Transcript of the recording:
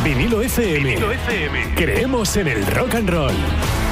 Vinilo FM. Creemos en el rock and roll.